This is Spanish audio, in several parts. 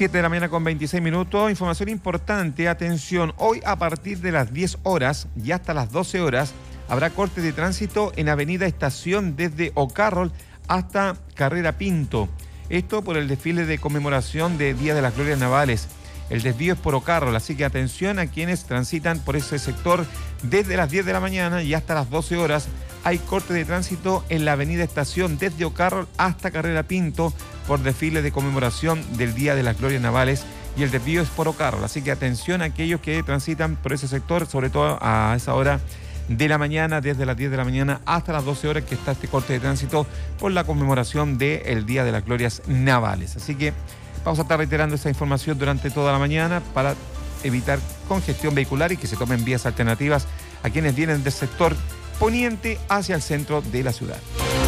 7 de la mañana con 26 minutos. Información importante, atención. Hoy a partir de las 10 horas y hasta las 12 horas habrá corte de tránsito en Avenida Estación desde O'Carroll hasta Carrera Pinto. Esto por el desfile de conmemoración de Día de las Glorias Navales. El desvío es por O'Carroll, así que atención a quienes transitan por ese sector desde las 10 de la mañana y hasta las 12 horas. Hay corte de tránsito en la Avenida Estación desde O'Carroll hasta Carrera Pinto por desfile de conmemoración del Día de las Glorias Navales y el desvío es por O'Carroll. Así que atención a aquellos que transitan por ese sector, sobre todo a esa hora de la mañana, desde las 10 de la mañana hasta las 12 horas que está este corte de tránsito por la conmemoración del Día de las Glorias Navales. Así que vamos a estar reiterando esa información durante toda la mañana para evitar congestión vehicular y que se tomen vías alternativas a quienes vienen del sector poniente hacia el centro de la ciudad.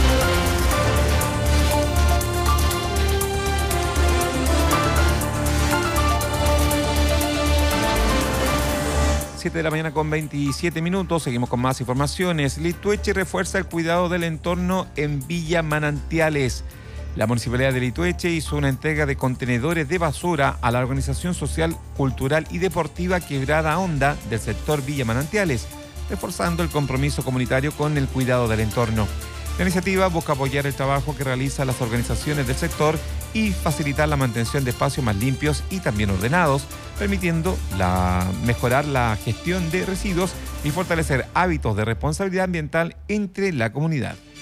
De la mañana con 27 minutos, seguimos con más informaciones. Litueche refuerza el cuidado del entorno en Villa Manantiales. La Municipalidad de Litueche hizo una entrega de contenedores de basura a la organización social, cultural y deportiva Quebrada Honda del sector Villa Manantiales, reforzando el compromiso comunitario con el cuidado del entorno. La iniciativa busca apoyar el trabajo que realizan las organizaciones del sector y facilitar la mantención de espacios más limpios y también ordenados, permitiendo mejorar la gestión de residuos y fortalecer hábitos de responsabilidad ambiental entre la comunidad.